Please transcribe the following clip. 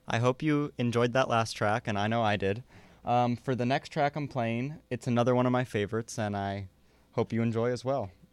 I hope you enjoyed that last track, and I know I did. For the next track I'm playing, it's another one of my favorites, and I hope you enjoy as well.